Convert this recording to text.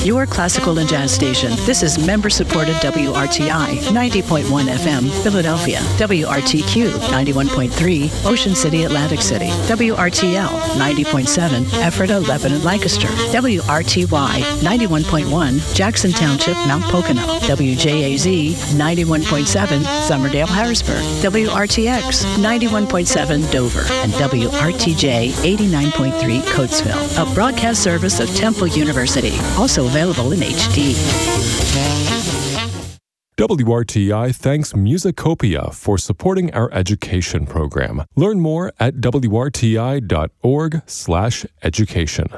your classical and jazz station. This is member-supported WRTI 90.1 FM, Philadelphia. WRTQ 91.3, Ocean City, Atlantic City. WRTL 90.7, Ephrata, Lebanon, Lancaster. WRTY 91.1, Jackson Township, Mount Pocono. WJAZ 91.7, Summerdale, Harrisburg. WRTX 91.7, Dover. And WRTJ 89.3, Coatesville. A broadcast service of Temple University. Also available in HD. WRTI thanks Musicopia for supporting our education program. Learn more at wrti.org/education.